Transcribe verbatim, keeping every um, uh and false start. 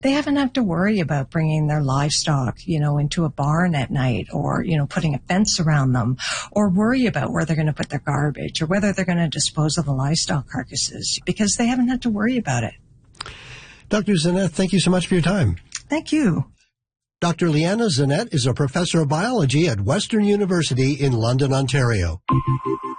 They haven't had to worry about bringing their livestock, you know, into a barn at night or, you know, putting a fence around them or worry about where they're going to put their garbage or whether they're going to dispose of the livestock carcasses because they haven't had to worry about it. Doctor Zanette, thank you so much for your time. Thank you. Doctor Leanna Zanette is a professor of biology at Western University in London, Ontario.